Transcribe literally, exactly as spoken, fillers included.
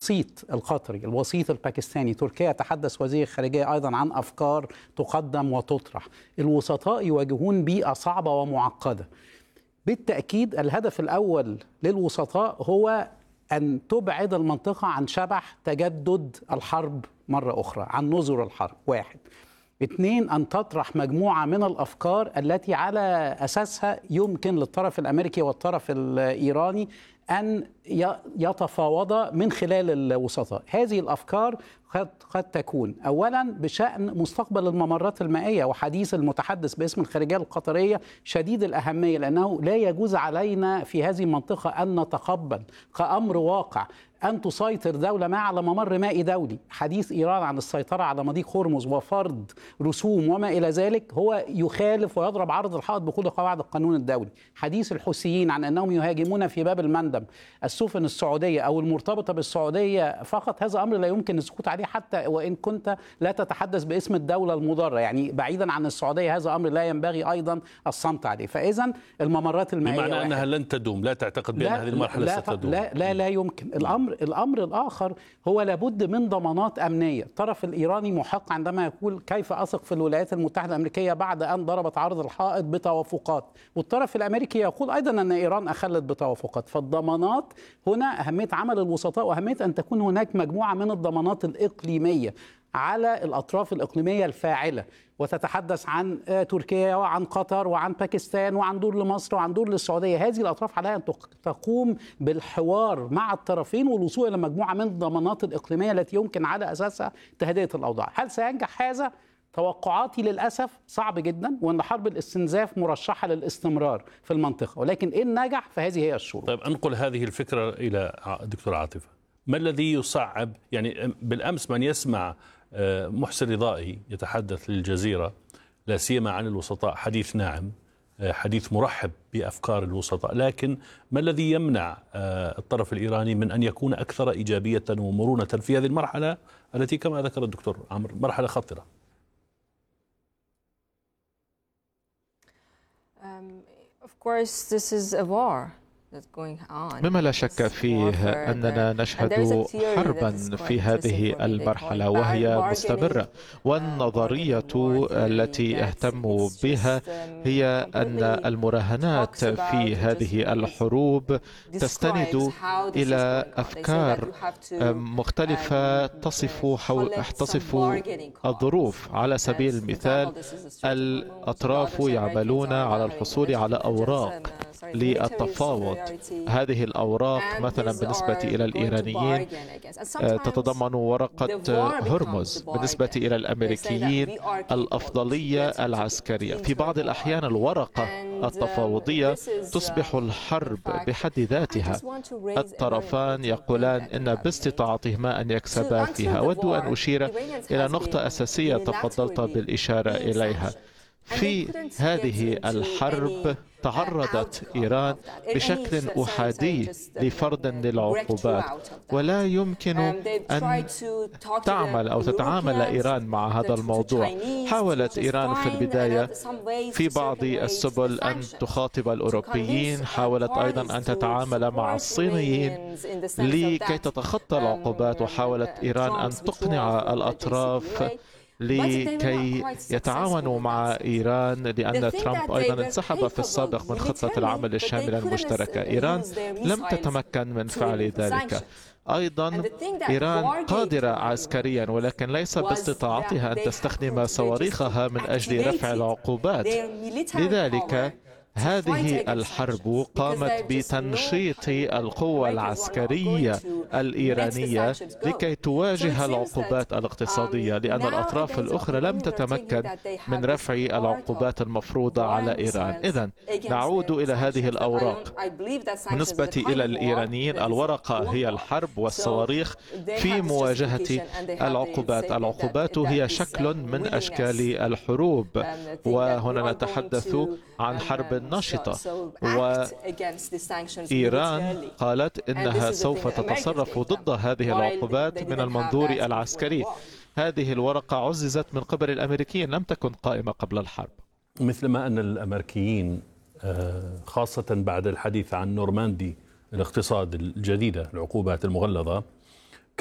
الوسيط القطري، الوسيط الباكستاني، تركيا تحدث وزير الخارجية أيضا عن أفكار تقدم وتطرح. الوسطاء يواجهون بيئة صعبة ومعقدة. بالتأكيد الهدف الأول للوسطاء هو أن تبعد المنطقة عن شبح تجدد الحرب مرة أخرى، عن نذر الحرب. واحد. اثنين، أن تطرح مجموعة من الأفكار التي على أساسها يمكن للطرف الأمريكي والطرف الإيراني أن يتفاوض من خلال الوسطاء. هذه الأفكار قد, قد تكون أولا بشأن مستقبل الممرات المائية، وحديث المتحدث باسم الخارجية القطرية شديد الأهمية، لأنه لا يجوز علينا في هذه المنطقة أن نتقبل كأمر واقع أن تسيطر دولة ما على ممر مائي دولي. حديث إيران عن السيطرة على مضيق هرمز وفرض رسوم وما إلى ذلك هو يخالف ويضرب عرض الحائط بكل قواعد القانون الدولي. حديث الحوثيين عن أنهم يهاجمون في باب المندب السفن السعودية أو المرتبطة بالسعودية فقط، هذا أمر لا يمكن السكوت عليه حتى وإن كنت لا تتحدث باسم الدولة المضرة، يعني بعيدا عن السعودية هذا أمر لا ينبغي أيضا الصمت عليه. فإذا الممرات المائية بمعنى أنها لن تدوم، لا تعتقد بأن هذه المرحلة لا ستدوم؟ لا لا, لا يمكن. الأمر الأمر الآخر هو لابد من ضمانات أمنية. الطرف الإيراني محق عندما يقول كيف أثق في الولايات المتحدة الأمريكية بعد أن ضربت عرض الحائط بتوافقات، والطرف الأمريكي يقول أيضا أن إيران أخلت بتوافقات. فالضمانات هنا أهمية عمل الوسطاء، وأهمية أن تكون هناك مجموعة من الضمانات الإقليمية على الأطراف الإقليمية الفاعلة، وتتحدث عن تركيا وعن قطر وعن باكستان وعن دور لمصر وعن دور للسعودية. هذه الأطراف عليها أن تقوم بالحوار مع الطرفين والوصول إلى مجموعة من الضمانات الإقليمية التي يمكن على أساسها تهدئة الأوضاع. هل سينجح هذا؟ توقعاتي للأسف صعب جدا، وأن حرب الاستنزاف مرشحة للاستمرار في المنطقة، ولكن إن نجح فهذه هي الشروط. طيب أنقل هذه الفكرة إلى دكتور عاطفة. ما الذي يصعب، يعني بالأمس من يسمع محسن رضائي يتحدث للجزيرة لا سيما عن الوسطاء حديث ناعم، حديث مرحب بأفكار الوسطاء، لكن ما الذي يمنع الطرف الإيراني من أن يكون أكثر إيجابية ومرونة في هذه المرحلة التي كما ذكر الدكتور عمرو مرحلة خطرة؟ Um, of course, this is a war. مما لا شك فيه أننا نشهد حربا في هذه المرحلة وهي مستمرة، والنظرية التي اهتم بها هي أن المراهنات في هذه الحروب تستند إلى أفكار مختلفة تصف تصف الظروف. على سبيل المثال الأطراف يعملون على الحصول على أوراق للتفاوض. هذه الأوراق مثلا بالنسبة إلى الإيرانيين تتضمن ورقة هرمز، بالنسبة إلى الأمريكيين الأفضلية العسكرية. في بعض الأحيان الورقة التفاوضية تصبح الحرب بحد ذاتها. الطرفان يقولان إن باستطاعتهما أن يكسبا فيها. أود أن أشير إلى نقطة أساسية تفضلت بالإشارة إليها. في هذه الحرب تعرضت إيران بشكل أحادي لفرض للعقوبات، ولا يمكن أن تعمل أو تتعامل إيران مع هذا الموضوع. حاولت إيران في البداية في بعض السبل أن تخاطب الأوروبيين، حاولت أيضا أن تتعامل مع الصينيين لكي تتخطى العقوبات، وحاولت إيران أن تقنع الأطراف لكي يتعاونوا مع إيران، لأن ترامب أيضا انسحب في السابق من خطة العمل الشاملة المشتركة. إيران لم تتمكن من فعل ذلك. أيضا إيران قادرة عسكريا، ولكن ليس باستطاعتها أن تستخدم صواريخها من أجل رفع العقوبات. لذلك هذه الحرب قامت بتنشيط القوة العسكرية الإيرانية لكي تواجه العقوبات الاقتصادية، لأن الأطراف الأخرى لم تتمكن من رفع العقوبات المفروضة على إيران. إذن نعود إلى هذه الأوراق. بالنسبة إلى الإيرانيين الورقة هي الحرب والصواريخ في مواجهة العقوبات. العقوبات هي شكل من أشكال الحروب، وهنا نتحدث عن حرب نشطة، وإيران قالت إنها سوف تتصرف ضد هذه العقوبات من المنظور العسكري. هذه الورقة عززت من قبل الأمريكيين، لم تكن قائمة قبل الحرب. مثلما أن الأمريكيين خاصة بعد الحديث عن نورماندي الاقتصاد الجديدة العقوبات المغلظة